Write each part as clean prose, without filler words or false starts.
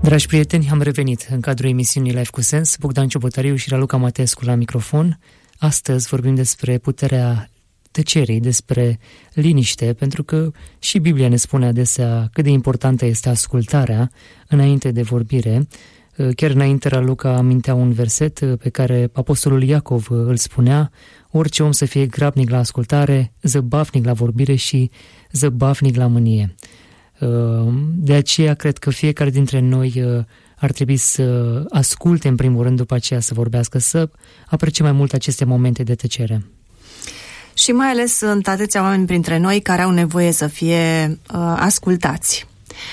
Dragi prieteni, am revenit în cadrul emisiunii Life cu Sens, Bogdan Ciobotariu și Raluca Matescu la microfon. Astăzi vorbim despre puterea tăcerii, despre liniște, pentru că și Biblia ne spune adesea cât de importantă este ascultarea înainte de vorbire. Chiar înainte, Raluca amintea un verset pe care apostolul Iacov îl spunea: orice om să fie grabnic la ascultare, zăbavnic la vorbire și zăbavnic la mânie. De aceea cred că fiecare dintre noi ar trebui să asculte în primul rând, după aceea să vorbească, să aprecie mai mult aceste momente de tăcere. Și mai ales sunt atâția oameni printre noi care au nevoie să fie ascultați.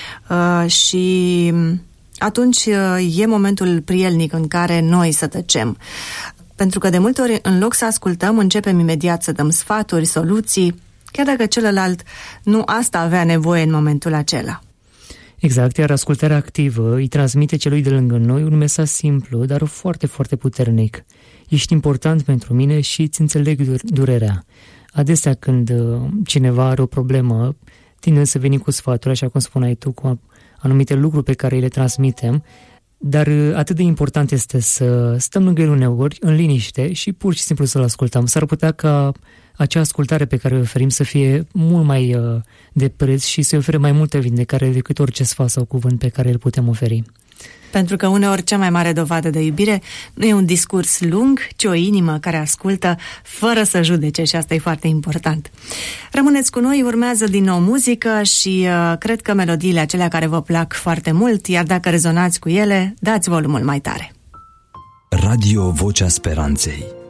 Și atunci e momentul prielnic în care noi să tăcem. Pentru că de multe ori, în loc să ascultăm, începem imediat să dăm sfaturi, soluții, chiar dacă celălalt nu asta avea nevoie în momentul acela. Exact, iar ascultarea activă îi transmite celui de lângă noi un mesaj simplu, dar foarte, foarte puternic. Ești important pentru mine și îți înțeleg durerea. Adesea când cineva are o problemă, tindem să venim cu sfaturi, așa cum spuneai tu, cu anumite lucruri pe care îi le transmitem, dar atât de important este să stăm lângă el uneori, în liniște, și pur și simplu să-l ascultăm. S-ar putea ca acea ascultare pe care o oferim să fie mult mai de preț și să ofere mai multă vindecare decât orice sfat sau cuvânt pe care îl putem oferi. Pentru că uneori cea mai mare dovadă de iubire nu e un discurs lung, ci o inimă care ascultă fără să judece, și asta e foarte important. Rămâneți cu noi, urmează din nou muzică și cred că melodiile acelea care vă plac foarte mult, iar dacă rezonați cu ele, dați volumul mai tare. Radio Vocea Speranței.